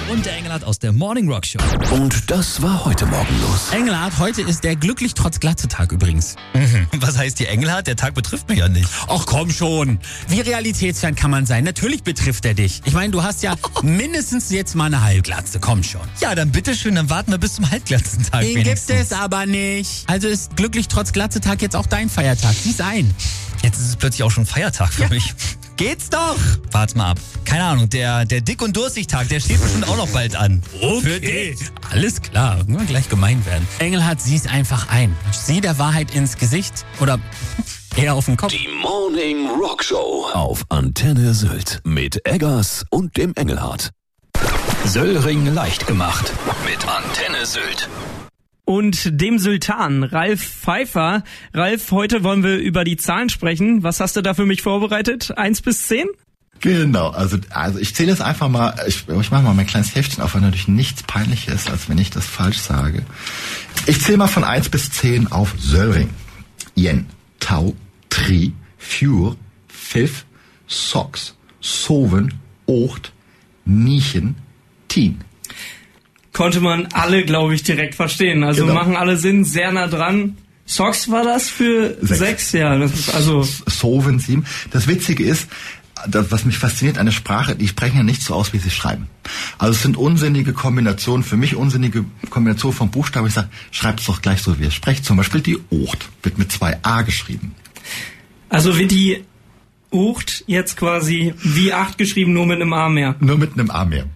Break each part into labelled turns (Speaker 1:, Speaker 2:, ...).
Speaker 1: und der Engelhardt aus der Morning Rock Show.
Speaker 2: Und das war heute Morgen los.
Speaker 1: Engelhardt, heute ist der glücklich trotz Glatze-Tag übrigens.
Speaker 3: Was heißt hier Engelhardt? Der Tag betrifft mich ja nicht.
Speaker 1: Ach komm schon. Wie realitätsfern kann man sein? Natürlich betrifft er dich. Ich meine, du hast ja mindestens jetzt mal eine Halbglatze. Komm schon.
Speaker 3: Ja, dann bitteschön, dann warten wir bis zum Halbglatzentag.
Speaker 1: Den gibt es aber nicht. Also ist glücklich trotz Glatze-Tag jetzt auch dein Feiertag. Sieh's ein.
Speaker 3: Jetzt ist es plötzlich auch schon Feiertag für mich.
Speaker 1: Geht's doch.
Speaker 3: Warte mal ab. Keine Ahnung, der Dick- und Durstig-Tag, der steht bestimmt auch noch bald an.
Speaker 1: Für dich. Alles klar. Nur gleich gemein werden. Engelhardt, sieh's einfach ein. Sieh der Wahrheit ins Gesicht. Oder eher auf den Kopf.
Speaker 2: Die Morning Rock Show auf Antenne Sylt mit Eggers und dem Engelhardt. Söllring leicht gemacht mit Antenne Sylt.
Speaker 4: Und dem Sultan, Ralf Pfeiffer. Ralf, heute wollen wir über die Zahlen sprechen. Was hast du da für mich vorbereitet? 1 bis 10?
Speaker 5: Genau, also ich zähle jetzt einfach mal, ich mache mal mein kleines Heftchen auf, weil natürlich nichts peinlicher ist, als wenn ich das falsch sage. Ich zähle mal von 1 bis 10 auf Söllring. Jen, Tau, Tri, Fjur, Pfiff, Sox, Soven, Ocht, Niechen, Tien.
Speaker 4: Konnte man alle, glaube ich, direkt verstehen. Also
Speaker 5: Genau.
Speaker 4: machen alle Sinn, sehr nah dran. Sox war das für 6, ja. Das ist also
Speaker 5: Soven 7. Das Witzige ist, was mich fasziniert an der Sprache, die sprechen ja nicht so aus, wie sie schreiben. Also es sind unsinnige Kombinationen, für mich unsinnige Kombinationen von Buchstaben. Ich sage, schreibt es doch gleich so, wie ihr sprecht. Zum Beispiel die Ocht wird mit 2 A geschrieben.
Speaker 4: Also wird die Ucht jetzt quasi wie 8 geschrieben, nur mit einem A mehr.
Speaker 5: Nur mit einem A mehr.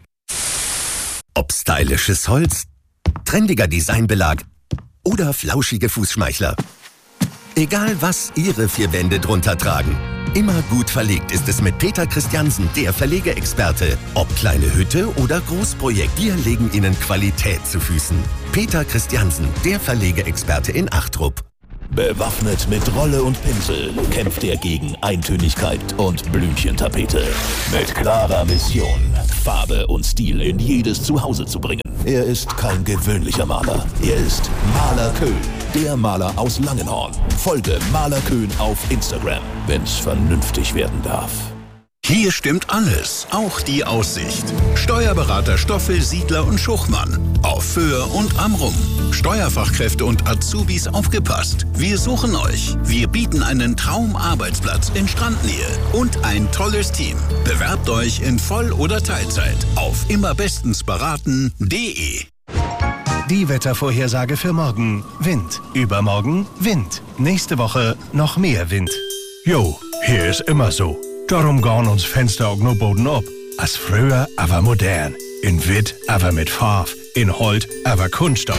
Speaker 6: Ob stylisches Holz, trendiger Designbelag oder flauschige Fußschmeichler. Egal was Ihre 4 Wände drunter tragen. Immer gut verlegt ist es mit Peter Christiansen, der Verlegeexperte. Ob kleine Hütte oder Großprojekt, wir legen Ihnen Qualität zu Füßen. Peter Christiansen, der Verlegeexperte in Achtrup.
Speaker 2: Bewaffnet mit Rolle und Pinsel kämpft er gegen Eintönigkeit und Blümchentapete. Mit klarer Mission, Farbe und Stil in jedes Zuhause zu bringen. Er ist kein gewöhnlicher Maler. Er ist Maler Köhn, der Maler aus Langenhorn. Folge Maler Köhn auf Instagram, wenn's vernünftig werden darf.
Speaker 7: Hier stimmt alles, auch die Aussicht. Steuerberater Stoffel, Siedler und Schuchmann. Auf Föhr und Amrum. Steuerfachkräfte und Azubis aufgepasst. Wir suchen euch. Wir bieten einen Traumarbeitsplatz in Strandnähe und ein tolles Team. Bewerbt euch in Voll- oder Teilzeit auf immerbestensberaten.de.
Speaker 8: Die Wettervorhersage für morgen. Wind. Übermorgen Wind. Nächste Woche noch mehr Wind. Jo, hier ist immer so. Darum gehen uns Fenster auch nur Boden ab. Als früher, aber modern. In Witt, aber mit Farb. In Holt, aber Kunststoff.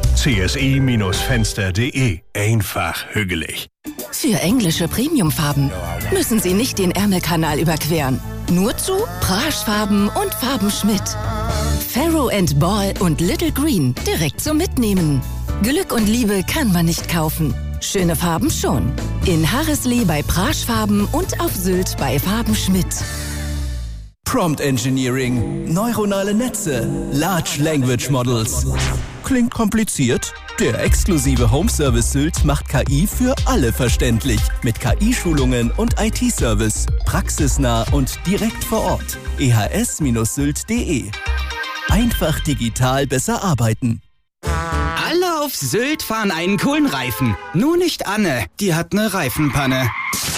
Speaker 8: CSI-Fenster.de. Einfach hügelig.
Speaker 9: Für englische Premiumfarben müssen Sie nicht den Ärmelkanal überqueren. Nur zu Praschfarben und Farben Schmidt. Farrow & Ball und Little Green direkt zum Mitnehmen. Glück und Liebe kann man nicht kaufen. Schöne Farben schon. In Harrislee bei Praschfarben und auf Sylt bei Farben Schmidt.
Speaker 10: Prompt Engineering, neuronale Netze, Large Language Models. Klingt kompliziert? Der exklusive Home Service Sylt macht KI für alle verständlich. Mit KI-Schulungen und IT-Service. Praxisnah und direkt vor Ort. ehs-sylt.de. Einfach digital besser arbeiten.
Speaker 11: Alle auf Sylt fahren einen coolen Reifen. Nur nicht Anne, die hat eine Reifenpanne.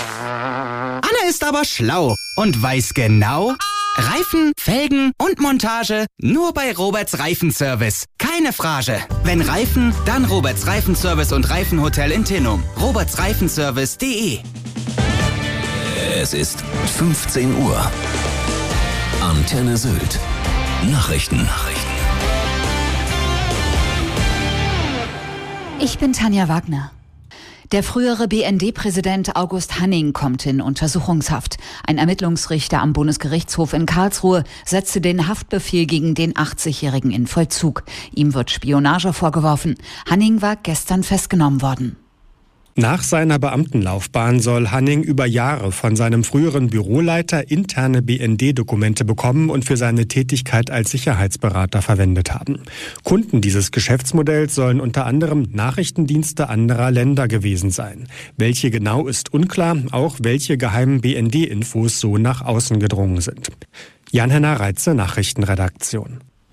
Speaker 11: Anne ist aber schlau und weiß genau, Reifen, Felgen und Montage nur bei Roberts Reifenservice. Keine Frage. Wenn Reifen, dann Roberts Reifenservice und Reifenhotel in Tinnum. robertsreifenservice.de.
Speaker 2: Es ist 15 Uhr. Antenne Sylt. Nachrichten.
Speaker 12: Ich bin Tanja Wagner. Der frühere BND-Präsident August Hanning kommt in Untersuchungshaft. Ein Ermittlungsrichter am Bundesgerichtshof in Karlsruhe setzte den Haftbefehl gegen den 80-Jährigen in Vollzug. Ihm wird Spionage vorgeworfen. Hanning war gestern festgenommen worden.
Speaker 13: Nach seiner Beamtenlaufbahn soll Hanning über Jahre von seinem früheren Büroleiter interne BND-Dokumente bekommen und für seine Tätigkeit als Sicherheitsberater verwendet haben. Kunden dieses Geschäftsmodells sollen unter anderem Nachrichtendienste anderer Länder gewesen sein. Welche genau ist unklar, auch welche geheimen BND-Infos so nach außen gedrungen sind. Jan-Henner Reitze, Nachrichtenredaktion.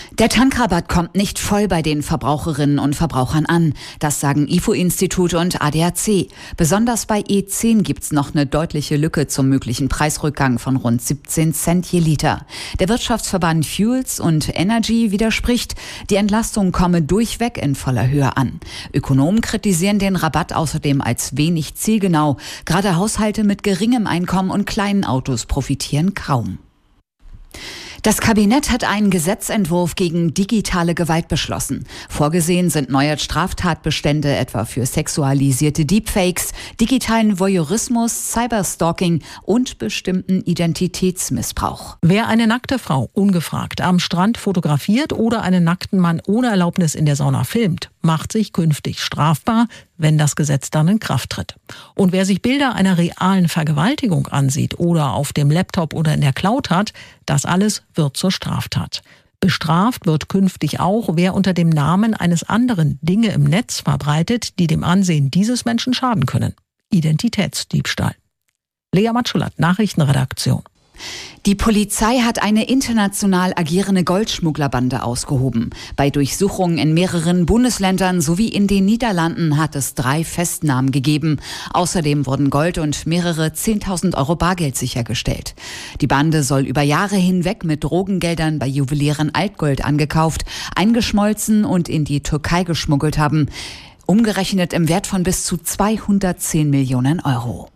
Speaker 12: Der Tankrabatt kommt nicht voll bei den Verbraucherinnen und Verbrauchern an. Das sagen IFO-Institut und ADAC. Besonders bei E10 gibt's noch eine deutliche Lücke zum möglichen Preisrückgang von rund 17 Cent je Liter. Der Wirtschaftsverband Fuels und Energy widerspricht, die Entlastung komme durchweg in voller Höhe an. Ökonomen kritisieren den Rabatt außerdem als wenig zielgenau. Gerade Haushalte mit geringem Einkommen und kleinen Autos profitieren kaum. Das Kabinett hat einen Gesetzentwurf gegen digitale Gewalt beschlossen. Vorgesehen sind neue Straftatbestände etwa für sexualisierte Deepfakes, digitalen Voyeurismus, Cyberstalking und bestimmten Identitätsmissbrauch.
Speaker 14: Wer eine nackte Frau ungefragt am Strand fotografiert oder einen nackten Mann ohne Erlaubnis in der Sauna filmt, macht sich künftig strafbar, wenn das Gesetz dann in Kraft tritt. Und wer sich Bilder einer realen Vergewaltigung ansieht oder auf dem Laptop oder in der Cloud hat, das alles wird zur Straftat. Bestraft wird künftig auch, wer unter dem Namen eines anderen Dinge im Netz verbreitet, die dem Ansehen dieses Menschen schaden können. Identitätsdiebstahl. Lea Matschulat, Nachrichtenredaktion.
Speaker 12: Die Polizei hat eine international agierende Goldschmugglerbande ausgehoben. Bei Durchsuchungen in mehreren Bundesländern sowie in den Niederlanden hat es 3 Festnahmen gegeben. Außerdem wurden Gold und mehrere 10.000 Euro Bargeld sichergestellt. Die Bande soll über Jahre hinweg mit Drogengeldern bei Juwelieren Altgold angekauft, eingeschmolzen und in die Türkei geschmuggelt haben. Umgerechnet im Wert von bis zu 210 Millionen Euro.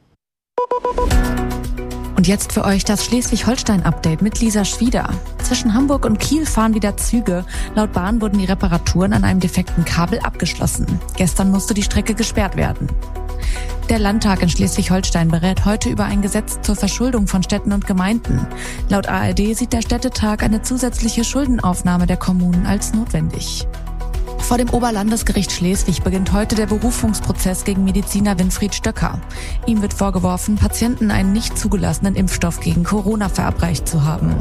Speaker 15: Und jetzt für euch das Schleswig-Holstein-Update mit Lisa Schwieder. Zwischen Hamburg und Kiel fahren wieder Züge. Laut Bahn wurden die Reparaturen an einem defekten Kabel abgeschlossen. Gestern musste die Strecke gesperrt werden. Der Landtag in Schleswig-Holstein berät heute über ein Gesetz zur Verschuldung von Städten und Gemeinden. Laut ARD sieht der Städtetag eine zusätzliche Schuldenaufnahme der Kommunen als notwendig. Vor dem Oberlandesgericht Schleswig beginnt heute der Berufungsprozess gegen Mediziner Winfried Stöcker. Ihm wird vorgeworfen, Patienten einen nicht zugelassenen Impfstoff gegen Corona verabreicht zu haben.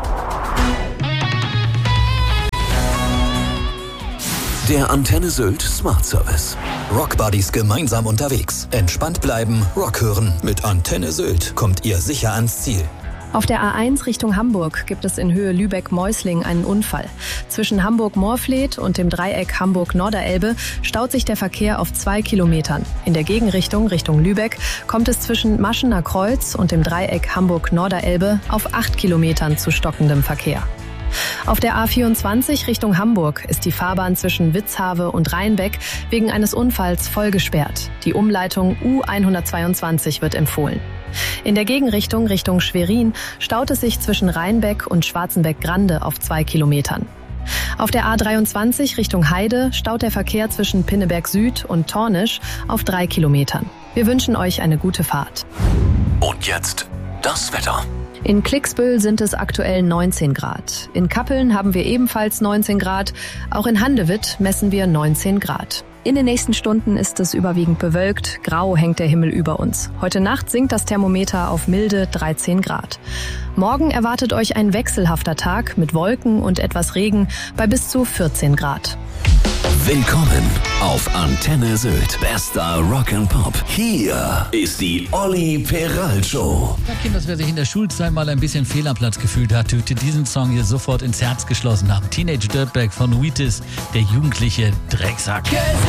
Speaker 2: Der Antenne Sylt Smart Service. Rockbuddies gemeinsam unterwegs. Entspannt bleiben, Rock hören. Mit Antenne Sylt kommt ihr sicher ans Ziel.
Speaker 16: Auf der A1 Richtung Hamburg gibt es in Höhe Lübeck-Meusling einen Unfall. Zwischen Hamburg-Morfleet und dem Dreieck Hamburg-Norderelbe staut sich der Verkehr auf 2 Kilometern. In der Gegenrichtung Richtung Lübeck kommt es zwischen Maschener Kreuz und dem Dreieck Hamburg-Norderelbe auf 8 Kilometern zu stockendem Verkehr. Auf der A24 Richtung Hamburg ist die Fahrbahn zwischen Witzhave und Rheinbeck wegen eines Unfalls voll gesperrt. Die Umleitung U122 wird empfohlen. In der Gegenrichtung Richtung Schwerin staut es sich zwischen Rheinbeck und Schwarzenbeck-Grande auf 2 Kilometern. Auf der A23 Richtung Heide staut der Verkehr zwischen Pinneberg Süd und Tornisch auf 3 Kilometern. Wir wünschen euch eine gute Fahrt.
Speaker 2: Und jetzt das Wetter.
Speaker 16: In Klicksbüll sind es aktuell 19 Grad. In Kappeln haben wir ebenfalls 19 Grad. Auch in Handewitt messen wir 19 Grad. In den nächsten Stunden ist es überwiegend bewölkt. Grau hängt der Himmel über uns. Heute Nacht sinkt das Thermometer auf milde 13 Grad. Morgen erwartet euch ein wechselhafter Tag mit Wolken und etwas Regen bei bis zu 14 Grad.
Speaker 2: Willkommen auf Antenne Sylt. Bester Rock'n'Pop. Hier ist die Olli Peral Show.
Speaker 1: Ich sag Ihnen, dass wer sich in der Schulzeit mal ein bisschen fehl am Platz gefühlt hat, dürfte diesen Song hier sofort ins Herz geschlossen haben. Teenage Dirtbag von Wheatus, der jugendliche Drecksack.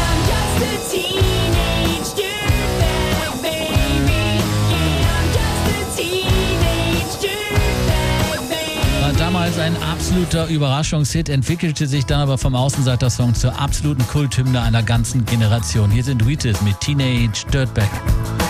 Speaker 1: Damals ein absoluter Überraschungshit, entwickelte sich dann aber vom Außenseiter-Song zur absoluten Kulthymne einer ganzen Generation. Hier sind Wheatus mit Teenage Dirtbag.